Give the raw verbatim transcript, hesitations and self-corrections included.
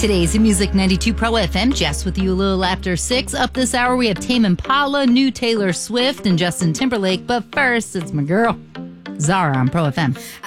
Today's Music ninety-two Pro F M. Jess with you a little after six. Up this hour, we have Tame Impala, new Taylor Swift, and Justin Timberlake. But first, it's my girl, Zara on Pro F M.